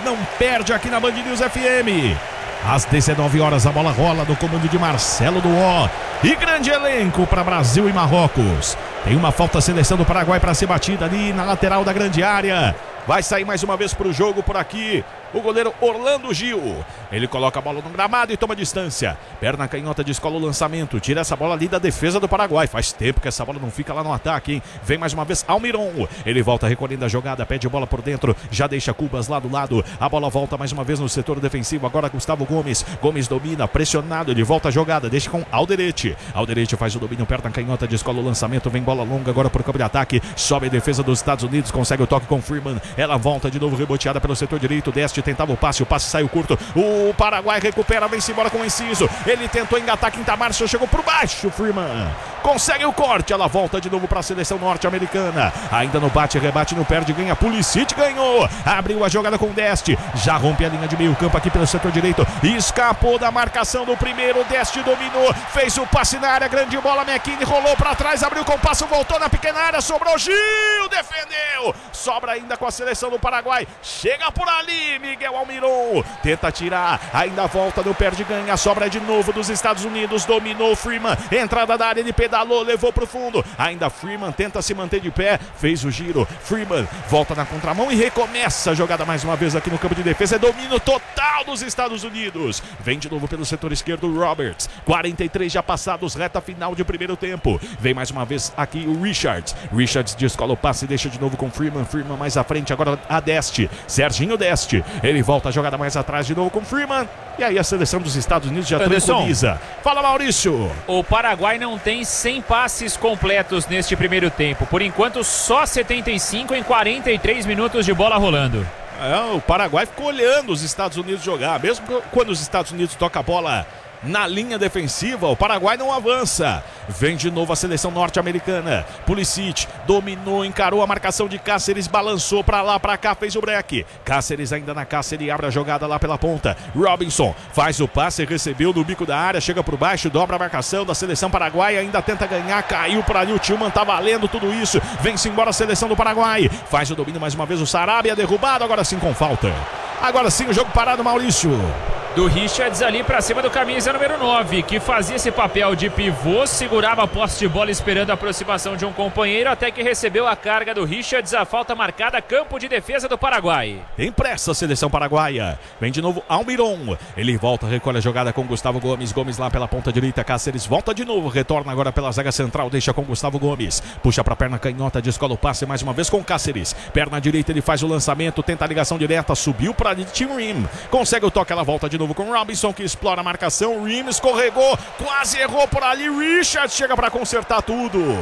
não perde aqui na Band News FM. Às 19 horas a bola rola no comando de Marcelo Duó. E grande elenco para Brasil e Marrocos. Tem uma falta, a seleção do Paraguai para ser batida ali na lateral da grande área. Vai sair mais uma vez para o jogo por aqui o goleiro Orlando Gil. Ele coloca a bola no gramado e toma distância. Perna canhota, descola o lançamento. Tira essa bola ali da defesa do Paraguai. Faz tempo que essa bola não fica lá no ataque, hein? Vem mais uma vez Almiron. Ele volta recolhendo a jogada, pede bola por dentro. Já deixa Cubas lá do lado. A bola volta mais uma vez no setor defensivo. Agora Gustavo Gomes. Gomes domina, pressionado. Ele volta a jogada, deixa com Alderete. Alderete faz o domínio, perna canhota, descola o lançamento. Vem bola longa agora por campo de ataque. Sobe a defesa dos Estados Unidos. Consegue o toque com Freeman. Ela volta de novo, reboteada pelo setor direito. Deste tentava o passe saiu curto. O Paraguai recupera, vem-se embora com o Enciso. Ele tentou engatar quinta marcha, chegou por baixo. Freeman consegue o corte. Ela volta de novo para a seleção norte-americana. Ainda no bate, rebate, no perde, ganha. Pulisic ganhou. Abriu a jogada com Deste. Já rompe a linha de meio campo aqui pelo setor direito. Escapou da marcação do primeiro. Deste dominou. Fez o passe na área. Grande bola. McKinney rolou para trás. Abriu com o passo. Voltou na pequena área. Sobrou Gil. Defendeu. Sobra ainda com a seleção do Paraguai. Chega por ali. Miguel Almiron. Tenta tirar. Ainda volta no perde, ganha. Sobra de novo dos Estados Unidos. Dominou Freeman. Entrada da área. Ele pedalou. Levou pro fundo. Ainda Freeman tenta se manter de pé. Fez o giro. Freeman volta na contramão e recomeça a jogada mais uma vez aqui no campo de defesa. É domínio total dos Estados Unidos. Vem de novo pelo setor esquerdo Roberts. 43 já passados. Reta final de primeiro tempo. Vem mais uma vez aqui o Richards. Richards descola o passe e deixa de novo com Freeman. Freeman mais à frente. Agora a Deste. Serginho Deste. Ele volta a jogada mais atrás de novo com Freeman. E aí a seleção dos Estados Unidos já tranquiliza. Fala, Maurício. O Paraguai não tem 100 passes completos neste primeiro tempo. Por enquanto, só 75 em 43 minutos de bola rolando. O Paraguai ficou olhando os Estados Unidos jogar. Mesmo quando os Estados Unidos tocam a bola na linha defensiva, o Paraguai não avança. Vem de novo a seleção norte-americana. Pulisic dominou, encarou a marcação de Cáceres, balançou pra lá, pra cá, fez o break. Cáceres ainda na caça, ele abre a jogada lá pela ponta. Robinson faz o passe, recebeu no bico da área, chega por baixo, dobra a marcação da seleção paraguaia, ainda tenta ganhar, caiu por ali, o Tillman tá valendo tudo isso. Vem-se embora a seleção do Paraguai. Faz o domínio mais uma vez o Sarabia, derrubado, agora sim com falta. Agora sim o jogo parado, Maurício. Do Richards ali pra cima do camisa número 9, que fazia esse papel de pivô, segurava a posse de bola esperando a aproximação de um companheiro, até que recebeu a carga do Richards, a falta marcada, campo de defesa do Paraguai. Tem pressa a seleção paraguaia. Vem de novo Almiron. Ele volta, recolhe a jogada com Gustavo Gomes. Gomes lá pela ponta direita, Cáceres volta de novo, retorna agora pela zaga central, deixa com Gustavo Gomes. Puxa pra perna canhota, descola o passe mais uma vez com Cáceres. Perna direita, ele faz o lançamento, tenta a ligação direta, subiu pra ali, Tim Rim. Consegue o toque, ela volta de novo com Robinson, que explora a marcação. Rim escorregou, quase errou por ali. Richard chega para consertar tudo.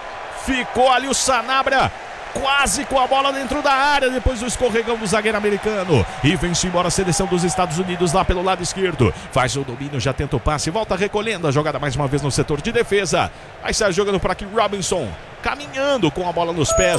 Ficou ali o Sanabria quase com a bola dentro da área depois do escorregão do zagueiro americano. E vem-se embora a seleção dos Estados Unidos lá pelo lado esquerdo. Faz o domínio, já tenta o passe, volta recolhendo a jogada mais uma vez no setor de defesa. Aí sai jogando por aqui Robinson, caminhando com a bola nos pés.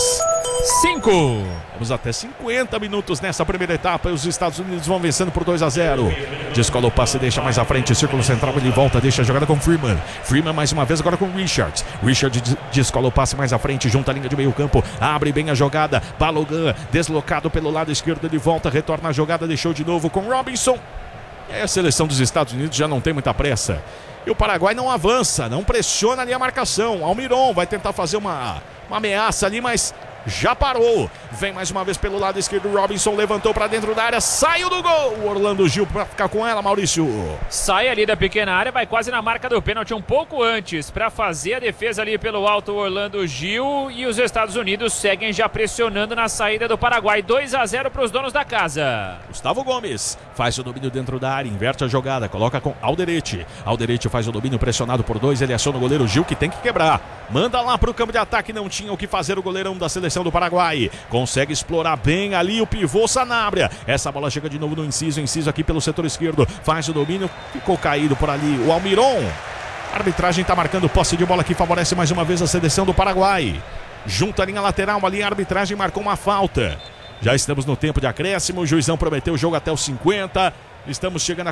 5. Vamos até 50 minutos nessa primeira etapa e os Estados Unidos vão vencendo por 2-0. Descola o passe, deixa mais à frente, círculo central, ele volta, deixa a jogada com Freeman. Freeman mais uma vez agora com Richards. Richards descola o passe mais à frente, junta a linha de meio campo, abre bem a jogada. Balogun deslocado pelo lado esquerdo, ele volta, retorna a jogada, deixou de novo com Robinson. E aí a seleção dos Estados Unidos já não tem muita pressa. E o Paraguai não avança, não pressiona ali a marcação. Almiron vai tentar fazer uma ameaça ali, mas já parou. Vem mais uma vez pelo lado esquerdo. Robinson levantou para dentro da área, saiu do gol. O Orlando Gil para ficar com ela, Maurício. Sai ali da pequena área, vai quase na marca do pênalti um pouco antes para fazer a defesa ali pelo alto. O Orlando Gil, e os Estados Unidos seguem já pressionando na saída do Paraguai. 2-0 para os donos da casa. Gustavo Gomes faz o domínio dentro da área, inverte a jogada, coloca com Alderete. Alderete faz o domínio pressionado por 2, ele aciona o goleiro Gil, que tem que quebrar. Manda lá para o campo de ataque, não tinha o que fazer o goleirão da seleção do Paraguai. Consegue explorar bem ali o pivô Sanabria. Essa bola chega de novo no Enciso aqui pelo setor esquerdo, faz o domínio, ficou caído por ali o Almiron. A arbitragem está marcando posse de bola que favorece mais uma vez a seleção do Paraguai. Junta a linha lateral ali, a arbitragem marcou uma falta. Já estamos no tempo de acréscimo, o juizão prometeu o jogo até os 50. Estamos chegando a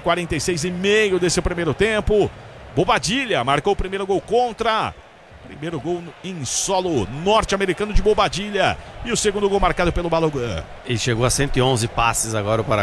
46,5 desse primeiro tempo. Bobadilha marcou o primeiro gol contra. Primeiro gol em solo norte-americano de Bobadilha. E o segundo gol marcado pelo Balogun. E chegou a 111 passes agora o Paraguai.